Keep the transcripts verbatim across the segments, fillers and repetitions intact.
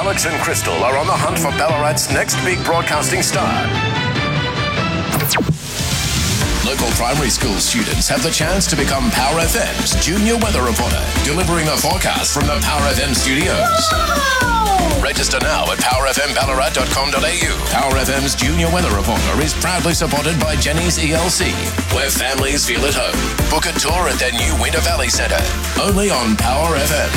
Alex and Crystal are on the hunt for Ballarat's next big broadcasting star. Local primary school students have the chance to become Power F M's junior weather reporter, delivering a forecast from the Power F M studios. Whoa! Register now at power f m ballarat dot com dot a u. Power F M's junior weather reporter is proudly supported by Jenny's E L C, where families feel at home. Book a tour at their new Winter Valley Centre, only on Power F M.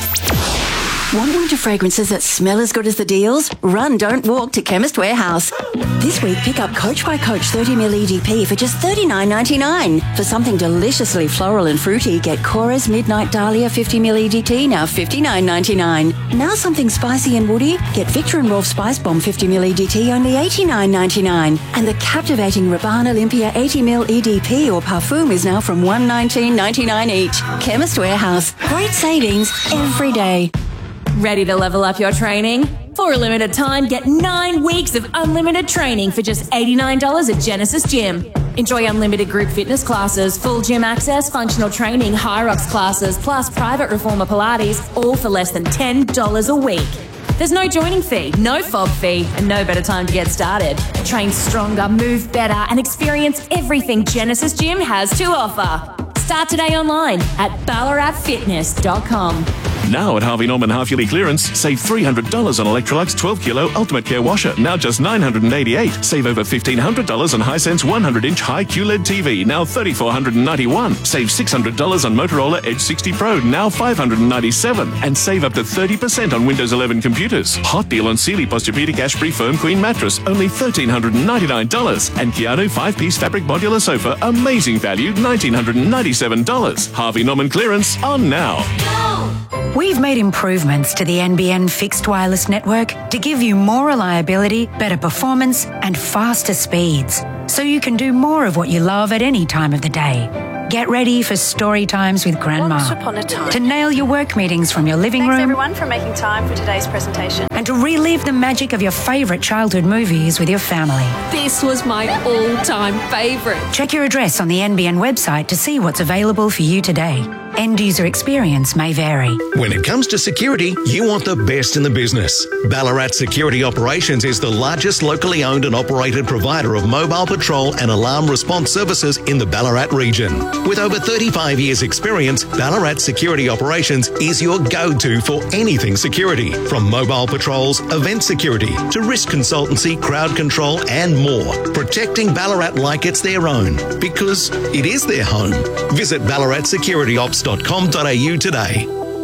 Want winter fragrances that smell as good as the deals? Run, don't walk to Chemist Warehouse. This week, pick up Coach by Coach thirty milliliter E D P for just thirty-nine ninety-nine. For something deliciously floral and fruity, get Cora's Midnight Dahlia fifty milliliter E D T, now fifty-nine ninety-nine. Now something spicy and woody, get Victor and Rolf Spice Bomb fifty milliliter E D T, only eighty-nine ninety-nine. And the captivating Rabanne Olympia eighty milliliter E D P or Parfum is now from one nineteen ninety-nine each. Chemist Warehouse. Great savings every day. Ready to level up your training? For a limited time, get nine weeks of unlimited training for just eighty-nine dollars at Genesis Gym. Enjoy unlimited group fitness classes, full gym access, functional training, Hyrox classes, plus private Reformer Pilates, all for less than ten dollars a week. There's no joining fee, no fob fee, and no better time to get started. Train stronger, move better, and experience everything Genesis Gym has to offer. Start today online at ballarat fitness dot com. Now at Harvey Norman half-yearly clearance, save three hundred dollars on Electrolux twelve kilo Ultimate Care washer, now just nine hundred eighty-eight dollars. Save over fifteen hundred dollars on Hisense one hundred inch high Q L E D T V, now three thousand four hundred ninety-one dollars. Save six hundred dollars on Motorola Edge sixty Pro, now five hundred ninety-seven dollars. And save up to thirty percent on Windows eleven computers. Hot deal on Sealy Posturepedic Ashbury Firm Queen Mattress, only one thousand three hundred ninety-nine dollars. And Keanu five-piece fabric modular sofa, amazing value, one thousand nine hundred ninety-seven dollars. Harvey Norman clearance on now. We've made improvements to the N B N fixed wireless network to give you more reliability, better performance, and faster speeds, so you can do more of what you love at any time of the day. Get ready for story times with Grandma. Once upon a time. To nail your work meetings from your living Thanks room. everyone for making time for today's presentation. And to relive the magic of your favourite childhood movies with your family. This was my all-time favourite. Check your address on the N B N website to see what's available for you today. End user experience may vary. When it comes to security, you want the best in the business. Ballarat Security Operations is the largest locally owned and operated provider of mobile patrol and alarm response services in the Ballarat region. With over thirty-five years experience, Ballarat Security Operations is your go-to for anything security, from mobile patrols, event security, to risk consultancy, crowd control and more. Protecting Ballarat like it's their own, because it is their home. Visit ballarat security ops dot com dot a u today.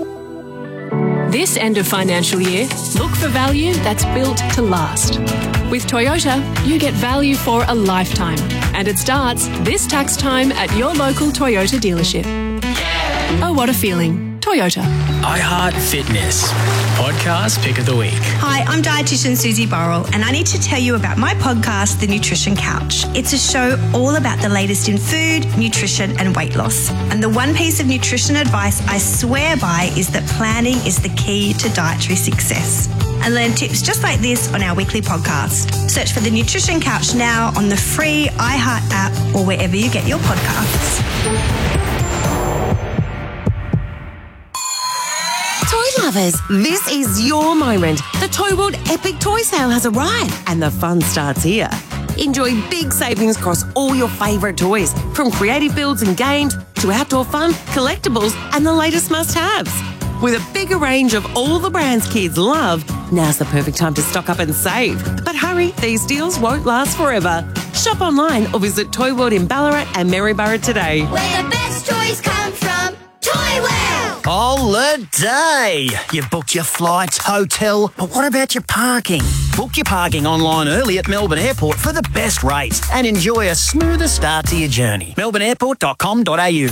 This end of financial year, look for value that's built to last. With Toyota, you get value for a lifetime, and it starts this tax time at your local Toyota dealership. Oh, what a feeling. Toyota. iHeart Fitness. Podcast Pick of the Week. Hi, I'm dietitian Susie Burrell, and I need to tell you about my podcast, The Nutrition Couch. It's a show all about the latest in food, nutrition, and weight loss. And the one piece of nutrition advice I swear by is that planning is the key to dietary success. And learn tips just like this on our weekly podcast. Search for The Nutrition Couch now on the free iHeart app or wherever you get your podcasts. Toy lovers, this is your moment. The Toy World Epic Toy Sale has arrived and the fun starts here. Enjoy big savings across all your favourite toys, from creative builds and games to outdoor fun, collectibles and the latest must-haves. With a bigger range of all the brands kids love, now's the perfect time to stock up and save. But hurry, these deals won't last forever. Shop online or visit Toy World in Ballarat and Maryborough today. Where the best toys come from, Toy World! Holiday! You've booked your flights, hotel, but what about your parking? Book your parking online early at Melbourne Airport for the best rates and enjoy a smoother start to your journey. melbourne airport dot com dot a u.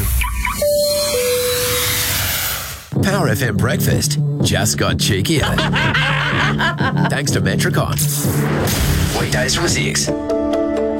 Power F M breakfast just got cheekier. Thanks to Metricon. Weekdays from six.